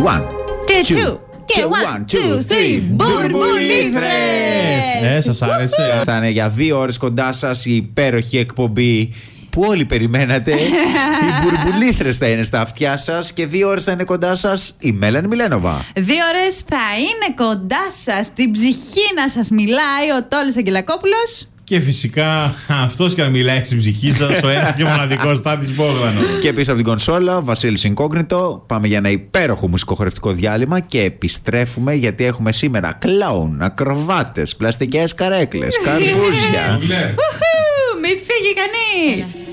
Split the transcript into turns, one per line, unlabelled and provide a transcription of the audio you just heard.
One
και two. Και one, two, three. Μπουρμπουλήθρες.
Σας άρεσε?
Θα είναι για 2 ώρες κοντά σας η υπέροχη εκπομπή που όλοι περιμένατε. Οι Μπουρμπουλήθρες θα είναι στα αυτιά σας και 2 ώρες θα είναι κοντά σας η Μέλανη Μιλένοβα.
2 ώρες θα είναι κοντά σας, στην ψυχή να σας μιλάει ο Τόλης Αγγελακόπουλος.
Και φυσικά αυτός και αν μιλάει στην ψυχή σας, ο ένας και μοναδικός Στάθης Μπόγδανος.
Και πίσω από την κονσόλα, Βασίλης Ινκόγνητο. Πάμε για ένα υπέροχο μουσικοχορευτικό διάλειμμα και επιστρέφουμε γιατί έχουμε σήμερα κλάουν, ακροβάτες, πλαστικές καρέκλες, καρπούζια.
Μη φύγει κανείς.